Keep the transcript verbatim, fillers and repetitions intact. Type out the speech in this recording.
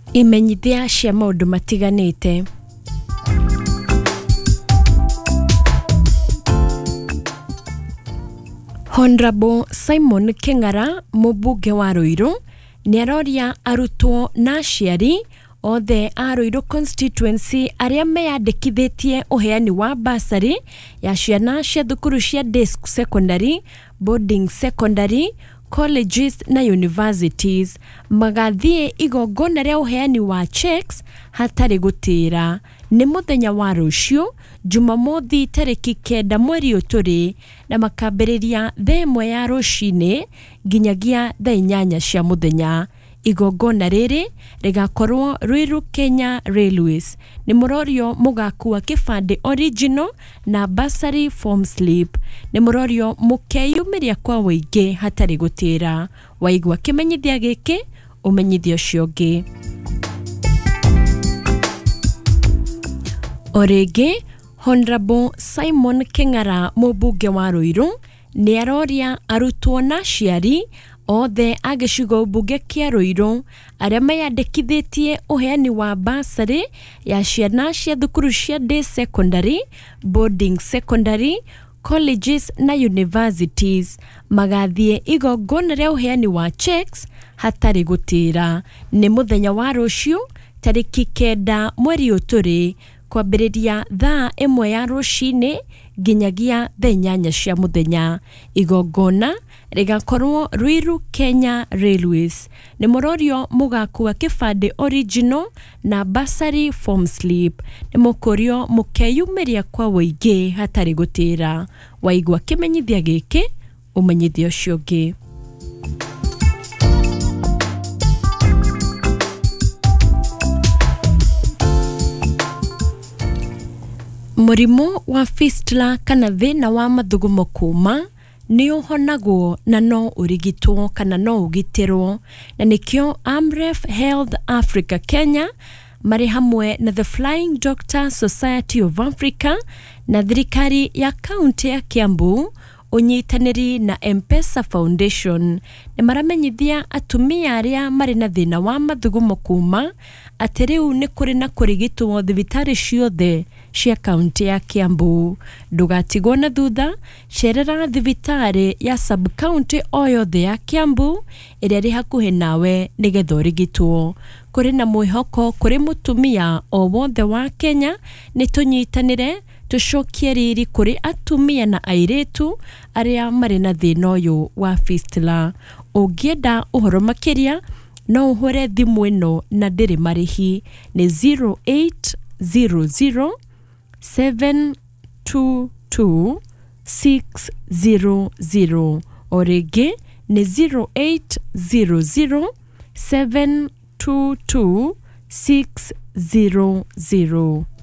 Imenyithia cia maundu matiganite. Honorable Simon King'ara mubunge wa Ruiru niaroria arutwo na aciari othe a Ruiru constituency aria meyandikithitie uheani wa bursary ya ciana cia thukuru cia day secondary, boarding secondary, colleges na universities magathie igongona ria uheani wa checks hatari gutira. Ni muthenya wa rucio Jumamothi tariki kenda mweri uturi na makambiriria themwe ya rucine nginyagia thaa inyanya cia muthenya. Igongona riri rigakorwo Ruiru Kenya Railways. Ni murorio mugakua kibande original na bursary form slip. Ni murorio mukeyumiria kwa weingi hatari gutira. Waigwa kimenyithia giki umenyithio ciongi. Orege Honorable Simon King'ara mubunge wa Ruiru ni aroria arutwo na aciari othe a gicigo bunge kia Ruiru aria meyandikithitie uheani wa bursary ya ciana cia thukuru cia day secondary, boarding secondary, colleges na universities magathie igongona ria uheani wa checks hatari gutira. Ni muthenya wa rucio tariki kenda mweri uturi kwambiriria thaa imwe ya rucine nginyagia thaa inyanya cia muthenya. Igongona rigakorwo Ruiru Kenya Railways. Ni murorio mugakua kibande original na bursary form slip. Ni mukurio mukeyumiria kwa weingi hatari gutira. Waigwa kimenyithia giki umenyithio ciongi. Murimu wa fistula kana thina wa mathugumo kuma ni uhonagwo na no urigitwo kana no ugitirwo, na nikio Amref Health Africa Kenya mari hamwe na the Flying Doctor Society of Africa na thirikari ya kaunti ya Kiambu unyitaniri na M-Pesa Foundation ni maramenyithia atumia aria mari na thina wa mathugumo kuma ati riu ni kuri na kurigitwo thibitari ciothe cia kaunti ya Kiambu. Ndugatigwo na thutha, cerera thibitari ya sub county o yothe ya Kiambu iria ri hakuhi nawe nigetha urigitwo. Kuri na mwihoko kuri mutumia o wothe wa Kenya ni tunyitanire tucokie riri kuri atumia na airitu aria mari na thina uyu wa fistula. Ungienda uhoro makiria no uhure thimu ino na ndiri marihi ni zero eight zero zero seven two two six zero zero orege ni zero eight zero zero seven two two six zero zero.